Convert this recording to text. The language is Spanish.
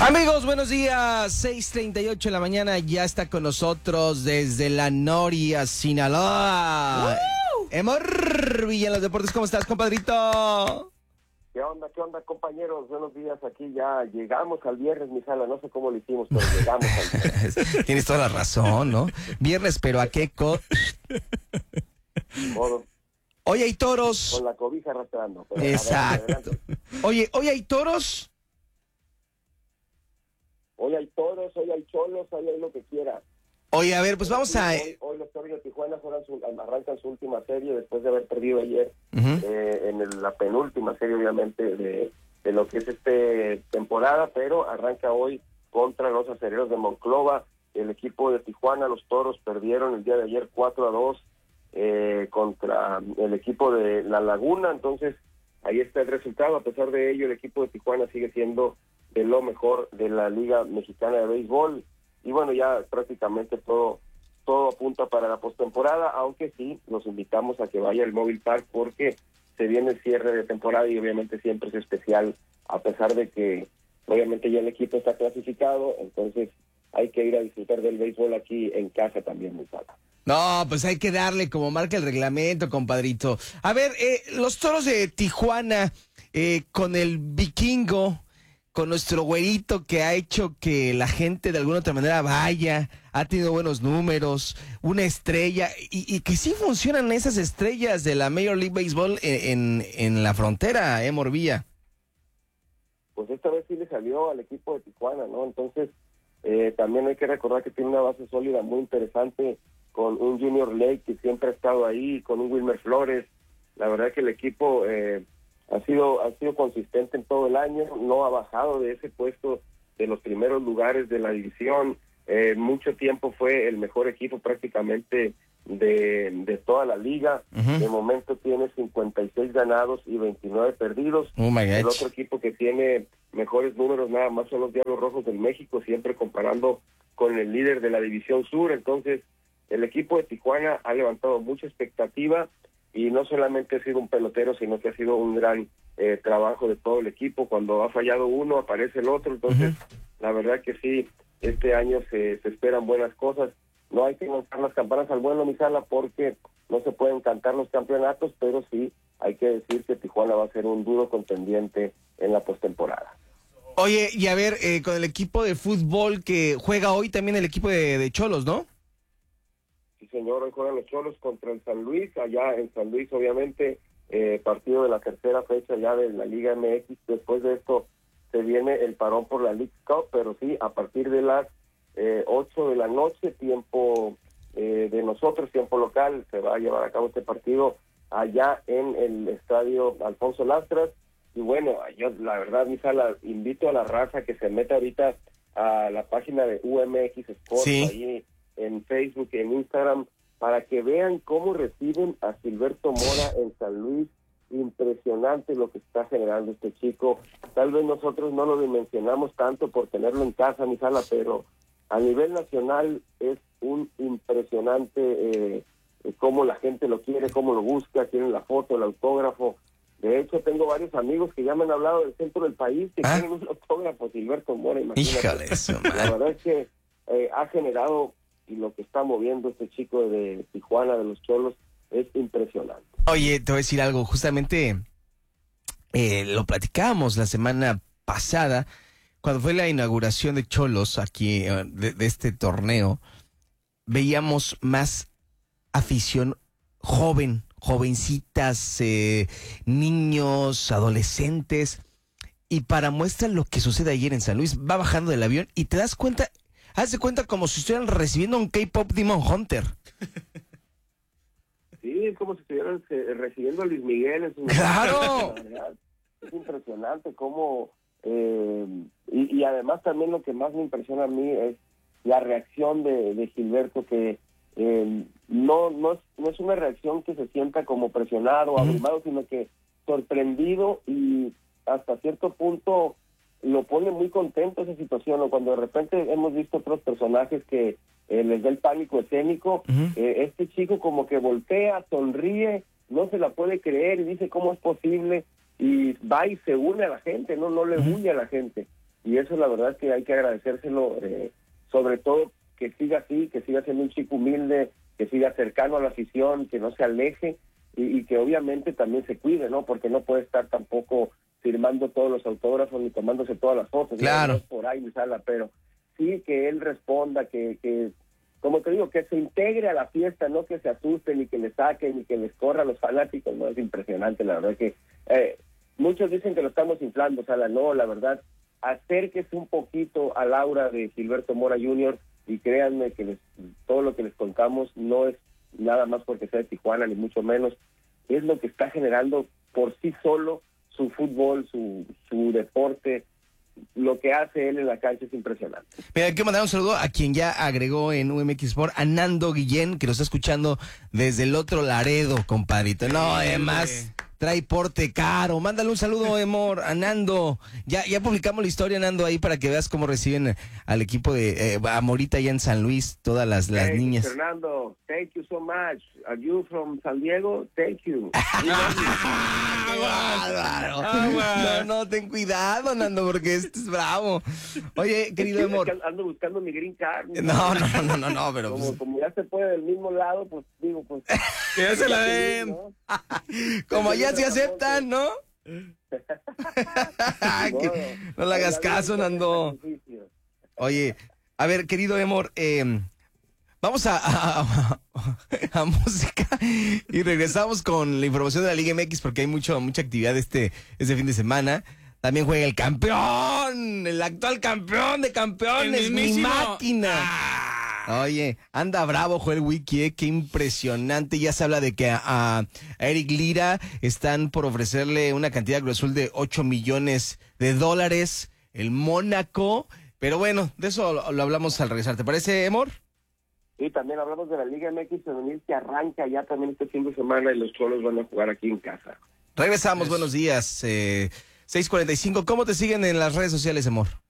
Amigos, buenos días. 6:38 de la mañana, ya está con nosotros desde La Noria, Sinaloa. Emor Villa en los deportes, ¿cómo estás, compadrito? ¿Qué onda, compañeros? Buenos días, aquí ya llegamos al viernes, mi sala, no sé cómo lo hicimos, pero llegamos al viernes. Tienes toda la razón, ¿no? Viernes, pero ¿a qué Modo, Hoy hay toros. con la cobija arrastrando. Pero Exacto. adelante. Oye, hoy hay toros. Hoy hay toros, hoy hay cholos, hoy hay lo que quiera. Oye, a ver, pues vamos a... Hoy los Toros de Tijuana arrancan su última serie después de haber perdido ayer la penúltima serie, obviamente, de lo que es temporada, pero arranca hoy contra los Acereros de Monclova. El equipo de Tijuana, los Toros, perdieron el día de ayer 4-2 contra el equipo de La Laguna. Entonces, ahí está el resultado. A pesar de ello, el equipo de Tijuana sigue siendo de lo mejor de la Liga Mexicana de Béisbol. Y bueno, ya prácticamente todo apunta para la postemporada, aunque sí, los invitamos a que vaya al Mobile Park porque se viene el cierre de temporada y obviamente siempre es especial, a pesar de que obviamente ya el equipo está clasificado, entonces hay que ir a disfrutar del béisbol aquí en casa también, mi sala. No, pues hay que darle como marca el reglamento, compadrito. A ver, los Toros de Tijuana, con el Vikingo, con nuestro güerito que ha hecho que la gente de alguna otra manera vaya, ha tenido buenos números, una estrella, y que sí funcionan esas estrellas de la Major League Baseball en la frontera, Morvilla. Pues esta vez sí le salió al equipo de Tijuana, ¿no? Entonces, también hay que recordar que tiene una base sólida muy interesante con un Junior Lake que siempre ha estado ahí, con un Wilmer Flores. La verdad que el equipo ha sido consistente en todo el año, no ha bajado de ese puesto de los primeros lugares de la división. Mucho tiempo fue el mejor equipo prácticamente de toda la liga. De momento tiene 56 ganados y 29 perdidos. Oh my El gosh. otro equipo que tiene mejores números nada más son los Diablos Rojos del México, siempre comparando con el líder de la división sur. Entonces, el equipo de Tijuana ha levantado mucha expectativa y no solamente ha sido un pelotero, sino que ha sido un gran trabajo de todo el equipo. Cuando ha fallado uno, aparece el otro. Entonces, la verdad que sí, este año se esperan buenas cosas. No hay que lanzar las campanas al vuelo, mi sala, porque no se pueden cantar los campeonatos, pero sí hay que decir que Tijuana va a ser un duro contendiente en la postemporada. Oye, y a ver, con el equipo de fútbol que juega hoy también el equipo de Cholos, ¿no? Sí, señor, hoy juegan los Cholos contra el San Luis, allá en San Luis, obviamente, partido de la tercera fecha ya de la Liga MX. Después de esto se viene el parón por la League Cup, pero sí, a partir de las 8 de la noche, tiempo de nosotros, tiempo local, se va a llevar a cabo este partido allá en el estadio Alfonso Lastras. Y bueno, yo la verdad, mi sala, invito a la raza que se meta ahorita a la página de UMX Sports, Sí. ahí en Facebook, en Instagram, para que vean cómo reciben a Gilberto Mora en San Luis. Impresionante lo que está generando este chico. Tal vez nosotros no lo dimensionamos tanto por tenerlo en casa, mi sala, pero a nivel nacional es un impresionante cómo la gente lo quiere, cómo lo busca, quieren la foto, el autógrafo. De hecho, tengo varios amigos que ya me han hablado del centro del país que quieren un autógrafo Gilberto Mora, imagínate. Híjole, eso, La man. verdad es que ha generado, y lo que está moviendo este chico de Tijuana, de los Cholos, es impresionante. Oye, te voy a decir algo, justamente lo platicábamos la semana pasada, cuando fue la inauguración de Cholos aquí, de este torneo, veíamos más afición joven, jovencitas, niños, adolescentes, y para muestra lo que sucede ayer en San Luis, va bajando del avión y te das cuenta, haz de cuenta como si estuvieran recibiendo un K-Pop Demon Hunter. Sí, es como si estuvieran recibiendo a Luis Miguel en su... ¡Claro! La verdad, es impresionante cómo... y además también lo que más me impresiona a mí es la reacción de Gilberto, que no es una reacción que se sienta como presionado o abrumado, sino que sorprendido, y hasta cierto punto lo pone muy contento esa situación, o cuando de repente hemos visto otros personajes que les da el pánico escénico. Este chico como que voltea, sonríe, no se la puede creer y dice cómo es posible, y va y se une a la gente, no le huye a la gente. y eso la verdad que hay que agradecérselo, sobre todo que siga así, que siga siendo un chico humilde, que siga cercano a la afición, que no se aleje y que obviamente también se cuide, ¿no? Porque no puede estar tampoco firmando todos los autógrafos ni tomándose todas las fotos. Claro. No es por ahí, Sala, pero sí que él responda, que como te digo, que se integre a la fiesta, no que se asusten, ni que le saquen, ni que les corra a los fanáticos. No, es impresionante, la verdad que muchos dicen que lo estamos inflando, Sala, no, la verdad, acérquese un poquito al aura de Gilberto Mora Jr. y créanme que todo lo que les contamos no es nada más porque sea de Tijuana, ni mucho menos, es lo que está generando por sí solo su fútbol, su deporte. Lo que hace él en la cancha es impresionante. Mira, quiero mandar un saludo a quien ya agregó en UMX Sport, a Nando Guillén, que nos está escuchando desde el otro Laredo, compadrito. No, además trae porte caro. Mándale un saludo, Emor, a Nando. Ya publicamos la historia, Nando, ahí para que veas cómo reciben al equipo de Amorita allá en San Luis, todas las niñas. Fernando, thank you so much. Are you from San Diego? Thank you. No, ten cuidado, Nando, porque este es bravo. Oye, querido Emor. Ando buscando mi green card. No, pero como ya se puede del mismo lado, pues digo, pues. Que ya se la den. ¿No? Como allá se aceptan, ¿no? No le hagas caso, Nando. Oye, a ver, querido Emor, vamos a música y regresamos con la información de la Liga MX porque hay mucha actividad este fin de semana. También juega el campeón, el actual campeón de campeones, mi máquina. Oye, anda bravo Joel Wiki, qué impresionante. Ya se habla de que a Eric Lira están por ofrecerle una cantidad gruesol de $8 millones, el Mónaco. Pero bueno, de eso lo hablamos al regresar. ¿Te parece, Emor? Y también hablamos de la Liga MX femenil que arranca ya también este fin de semana y los Cholos van a jugar aquí en casa. Regresamos, buenos días. 6:45. ¿Cómo te siguen en las redes sociales, Emor?